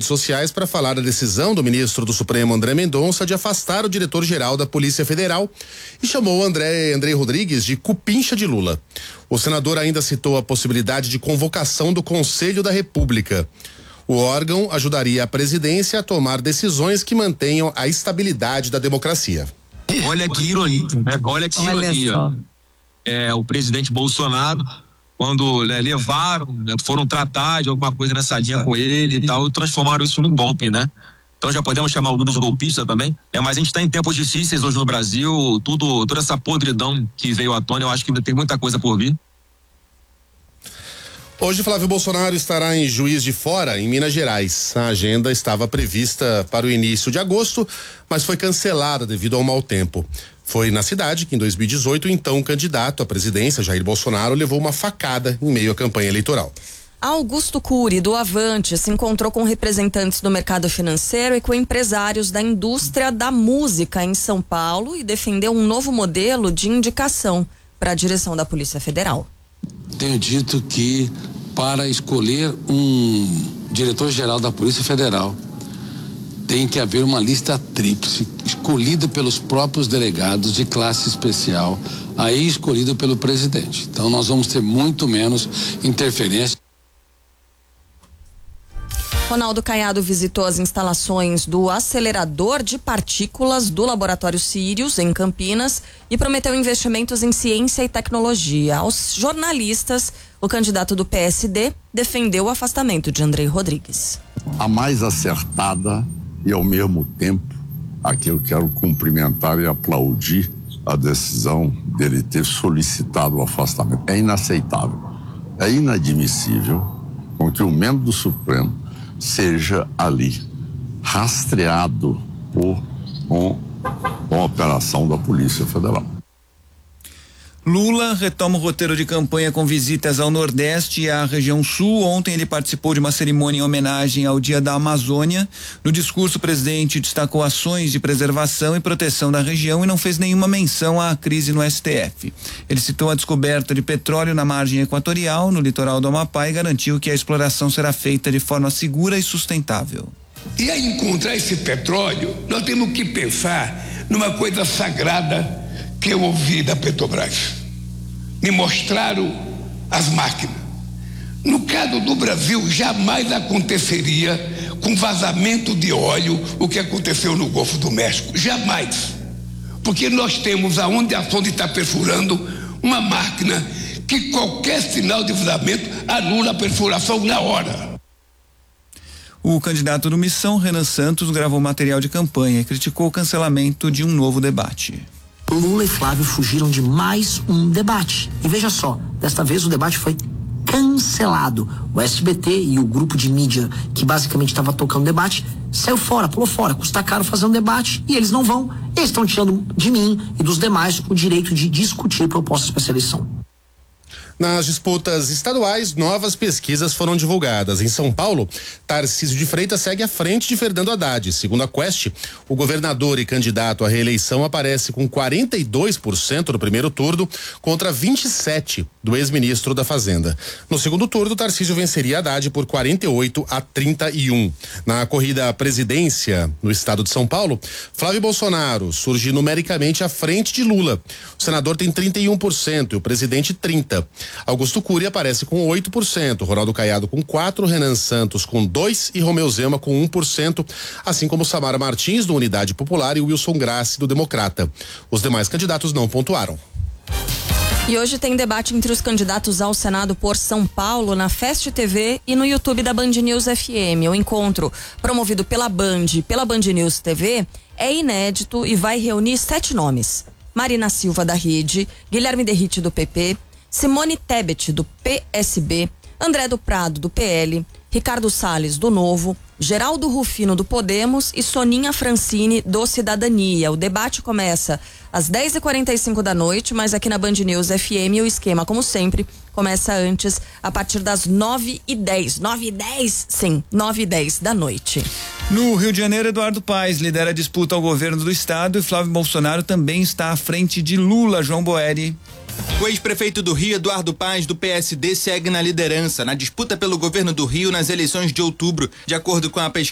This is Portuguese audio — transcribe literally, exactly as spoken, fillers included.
redes sociais para falar da decisão do ministro do Supremo, André Mendonça, de afastar o diretor-geral da Polícia Federal e chamou André, André Rodrigues de cupincha de Lula. O senador ainda citou a possibilidade de convocação do Conselho da República. O órgão ajudaria a presidência a tomar decisões que mantenham a estabilidade da democracia. Olha que ironia, né? Olha que ironia. É, o presidente Bolsonaro, quando né, levaram, né, foram tratar de alguma coisa nessa linha com ele e tal, transformaram isso num golpe, né? Então já podemos chamar o Lula de golpista também. É, mas a gente está em tempos difíceis hoje no Brasil, tudo, toda essa podridão que veio à tona, eu acho que ainda tem muita coisa por vir. Hoje, Flávio Bolsonaro estará em Juiz de Fora, em Minas Gerais. A agenda estava prevista para o início de agosto, mas foi cancelada devido ao mau tempo. Foi na cidade que, em dois mil e dezoito, o então candidato à presidência, Jair Bolsonaro, levou uma facada em meio à campanha eleitoral. Augusto Cury, do Avante, se encontrou com representantes do mercado financeiro e com empresários da indústria da música em São Paulo e defendeu um novo modelo de indicação para a direção da Polícia Federal. Tenho dito que para escolher um diretor-geral da Polícia Federal tem que haver uma lista tríplice, escolhida pelos próprios delegados de classe especial, aí escolhida pelo presidente. Então nós vamos ter muito menos interferência. Ronaldo Caiado visitou as instalações do acelerador de partículas do Laboratório Sirius, em Campinas, e prometeu investimentos em ciência e tecnologia. Aos jornalistas, o candidato do P S D defendeu o afastamento de André Rodrigues. A mais acertada e, ao mesmo tempo, aqui eu quero cumprimentar e aplaudir a decisão dele ter solicitado o afastamento. É inaceitável, é inadmissível com que o membro do Supremo seja ali rastreado por com, com a operação da Polícia Federal. Lula retoma o roteiro de campanha com visitas ao Nordeste e à região Sul. Ontem ele participou de uma cerimônia em homenagem ao Dia da Amazônia. No discurso, o presidente destacou ações de preservação e proteção da região e não fez nenhuma menção à crise no S T F. Ele citou a descoberta de petróleo na margem equatorial, no litoral do Amapá, e garantiu que a exploração será feita de forma segura e sustentável. E a encontrar esse petróleo, nós temos que pensar numa coisa sagrada que eu ouvi da Petrobras. Me mostraram as máquinas. No caso do Brasil, jamais aconteceria com vazamento de óleo o que aconteceu no Golfo do México. Jamais. Porque nós temos aonde a sonda está perfurando uma máquina que qualquer sinal de vazamento anula a perfuração na hora. O candidato do Missão, Renan Santos, gravou material de campanha e criticou o cancelamento de um novo debate. Lula e Flávio fugiram de mais um debate. E veja só, desta vez o debate foi cancelado. O S B T e o grupo de mídia que basicamente estava tocando debate saiu fora, pulou fora, custa caro fazer um debate e eles não vão. Eles estão tirando de mim e dos demais o direito de discutir propostas para essa eleição. Nas disputas estaduais, novas pesquisas foram divulgadas. Em São Paulo, Tarcísio de Freitas segue à frente de Fernando Haddad. Segundo a Quest, o governador e candidato à reeleição aparece com quarenta e dois por cento no primeiro turno contra vinte e sete por cento do ex-ministro da Fazenda. No segundo turno, Tarcísio venceria Haddad por quarenta e oito a trinta e um. Na corrida à presidência no estado de São Paulo, Flávio Bolsonaro surge numericamente à frente de Lula. O senador tem trinta e um por cento e o presidente trinta por cento. Augusto Cury aparece com oito por cento, Ronaldo Caiado com quatro por cento, Renan Santos com dois por cento e Romeu Zema com um por cento, assim como Samara Martins do Unidade Popular e Wilson Grassi do Democrata. Os demais candidatos não pontuaram. E hoje tem debate entre os candidatos ao Senado por São Paulo na Fast T V e no YouTube da Band News F M. O encontro, promovido pela Band e pela Band News T V, é inédito e vai reunir sete nomes: Marina Silva da Rede, Guilherme Derrite do P P, Simone Tebet do P S B, André do Prado do P L, Ricardo Salles do Novo, Geraldo Rufino do Podemos e Soninha Francini do Cidadania. O debate começa às dez e quarenta e cinco da noite, mas aqui na Band News F M o esquema, como sempre, começa antes, a partir das nove e dez. nove e dez? Sim, nove e dez da noite. No Rio de Janeiro, Eduardo Paes lidera a disputa ao governo do estado e Flávio Bolsonaro também está à frente de Lula. João Boeri. O ex-prefeito do Rio, Eduardo Paes, do P S D, segue na liderança na disputa pelo governo do Rio nas eleições de outubro. De acordo com a pesquisa